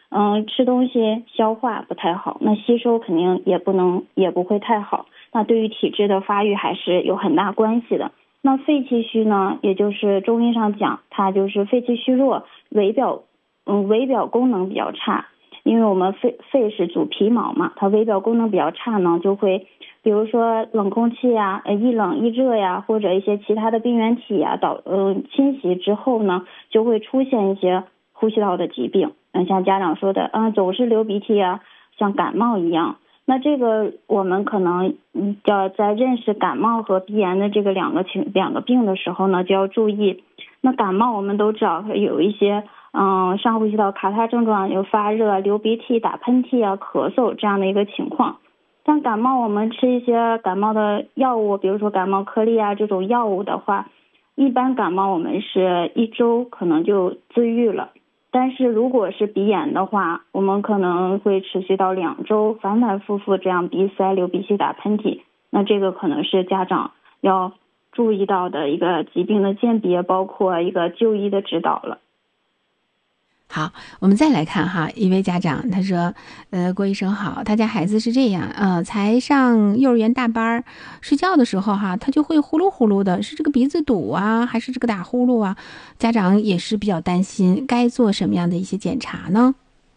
吃东西消化不太好，那吸收肯定也不会太好，那对于体质的发育还是有很大关系的。那肺气虚呢，也就是中医上讲，它就是肺气虚弱，围表功能比较差。因为我们肺是主皮毛嘛，它围表功能比较差呢，就会比如说冷空气呀、一冷一热呀，或者一些其他的病原体呀侵袭之后呢，就会出现一些呼吸道的疾病。像家长说的，总是流鼻涕啊，像感冒一样。那这个我们可能要在认识感冒和鼻炎的这个两个病的时候呢，就要注意。那感冒我们都知道有一些上呼吸道卡痰症状，有发热、流鼻涕、打喷嚏啊、咳嗽这样的一个情况。像感冒我们吃一些感冒的药物，比如说感冒颗粒啊这种药物的话，一般感冒我们是1周可能就自愈了。但是如果是鼻炎的话，我们可能会持续到2周，反反复复这样鼻塞、流鼻涕、打喷嚏。那这个可能是家长要注意到的一个疾病的鉴别，包括一个就医的指导了。 好，我们再来看哈，一位家长他说，郭医生好，他家孩子是这样，才上幼儿园大班，睡觉的时候哈，他就会呼噜呼噜的，是这个鼻子堵啊，还是这个打呼噜啊？家长也是比较担心，该做什么样的一些检查呢？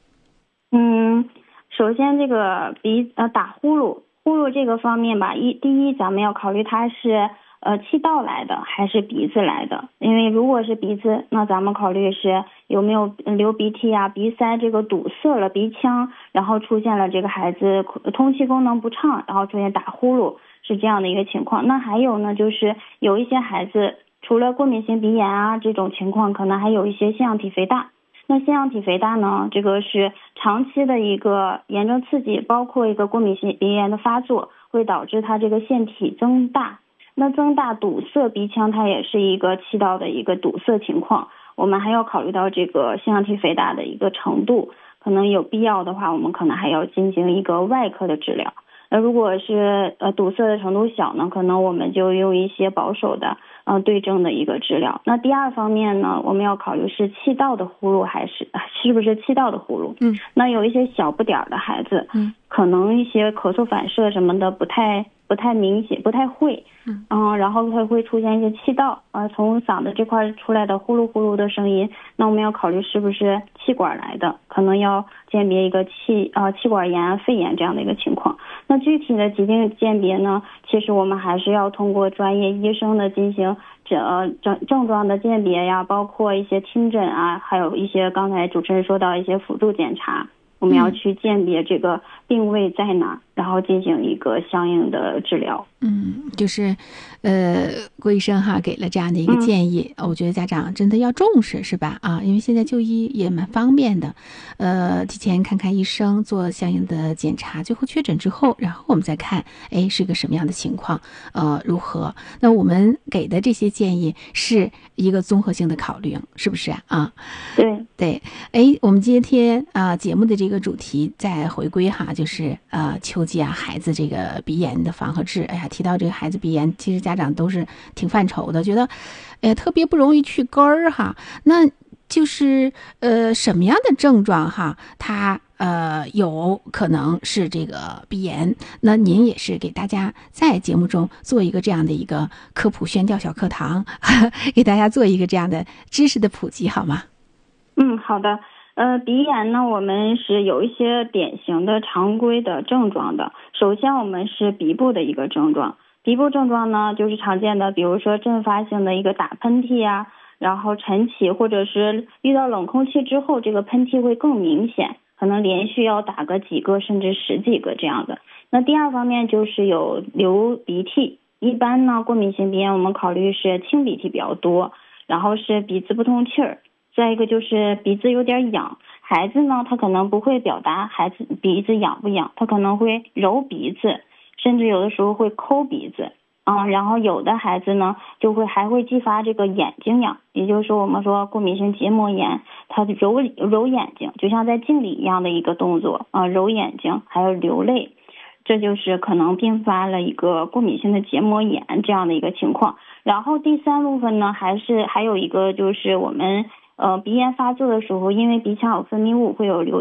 首先这个打呼噜这个方面吧，第一咱们要考虑它是气道来的还是鼻子来的。因为如果是鼻子，那咱们考虑是有没有流鼻涕啊、鼻塞这个堵塞了鼻腔，然后出现了这个孩子通气功能不畅，然后出现打呼噜，是这样的一个情况。那还有呢，就是有一些孩子除了过敏性鼻炎啊这种情况，可能还有一些腺样体肥大。那腺样体肥大呢，这个是长期的一个炎症刺激，包括一个过敏性鼻炎的发作，会导致它这个腺体增大。那增大堵塞鼻腔，它也是一个气道的一个堵塞情况。我们还要考虑到这个腺样体肥大的一个程度，可能有必要的话，我们可能还要进行一个外科的治疗。那如果是堵塞的程度小呢，可能我们就用一些保守的对症的一个治疗。那第二方面呢，我们要考虑是气道的呼噜还是不是气道的呼噜。那有一些小不点儿的孩子，可能一些咳嗽反射什么的不太明显，不太会，然后它会出现一些气道从嗓子这块出来的呼噜呼噜的声音，那我们要考虑是不是气管来的，可能要鉴别一个气管炎、肺炎这样的一个情况。那具体的疾病鉴别呢，其实我们还是要通过专业医生的进行症状的鉴别呀，包括一些听诊啊，还有一些刚才主持人说到一些辅助检查，我们要去鉴别这个病位在哪，然后进行一个相应的治疗。 就是郭医生哈给了这样的一个建议，我觉得家长真的要重视，是吧？因为现在就医也蛮方便的，提前看看医生，做相应的检查，最后确诊之后，然后我们再看，是个什么样的情况，如何？那我们给的这些建议是一个综合性的考虑，是不是啊？对，我们今天节目的这个主题再回归哈，就是秋季孩子这个鼻炎的防和治。提到这个孩子鼻炎，其实家长都是挺犯愁的，觉得特别不容易去根儿哈。那就是什么样的症状哈，它有可能是这个鼻炎。那您也是给大家在节目中做一个这样的一个科普宣教小课堂，给大家做一个这样的知识的普及好吗？ 好的。鼻炎呢，我们是有一些典型的常规的症状的。首先我们是鼻部的一个症状，鼻部症状呢就是常见的，比如说阵发性的一个打喷嚏啊，然后晨起或者是遇到冷空气之后，这个喷嚏会更明显，可能连续要打个几个甚至10几个这样的。那第二方面就是有流鼻涕，一般呢过敏性鼻炎我们考虑是清鼻涕比较多，然后是鼻子不通气儿，再一个就是鼻子有点痒。孩子呢他可能不会表达孩子鼻子痒不痒，他可能会揉鼻子，甚至有的时候会抠鼻子然后有的孩子呢还会激发这个眼睛痒，也就是说我们说过敏性结膜炎，他揉眼睛，就像在敬礼一样的一个动作揉眼睛，还有流泪，这就是可能并发了一个过敏性的结膜炎这样的一个情况。然后第三部分呢，还有一个就是我们鼻炎发作的时候，因为鼻腔有分泌物会有流